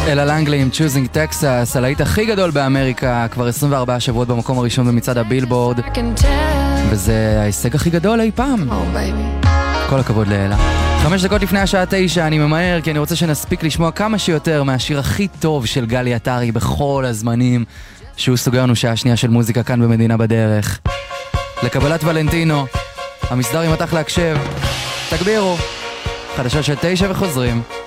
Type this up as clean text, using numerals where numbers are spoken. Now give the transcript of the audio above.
אלה לנגלי עם Choosing Texas, הלהיט הכי גדול באמריקה, כבר 24 שבועות במקום הראשון במצעד הבילבורד, וזה ההישג הכי גדול אי פעם. כל הכבוד לאלה. 5 דקות לפני השעה 9, אני ממהר כי אני רוצה שנספיק לשמוע כמה שיותר מהשיר הכי טוב של גלי עטרי בכל הזמנים, שהוא סוגר לנו שעה שנייה של מוזיקה כאן במדינה בדרך. לקבלת ולנטינו, המסדר עם מתח להקשב, תגבירו, חדשות של 9 וחוזרים.